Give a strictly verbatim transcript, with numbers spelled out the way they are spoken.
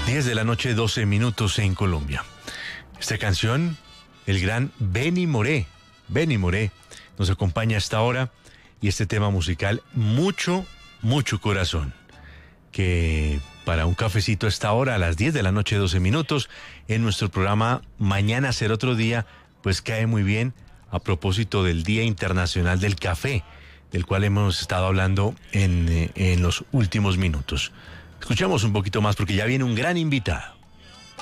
diez de la noche, doce minutos en Colombia. Esta canción, el gran Benny Moré, Benny Moré, nos acompaña a esta hora y este tema musical, mucho, mucho corazón, que para un cafecito a esta hora, a las diez de la noche, doce minutos, en nuestro programa Mañana Será Otro Día, pues cae muy bien a propósito del Día Internacional del Café, del cual hemos estado hablando en, en los últimos minutos. Escuchamos un poquito más porque ya viene un gran invitado.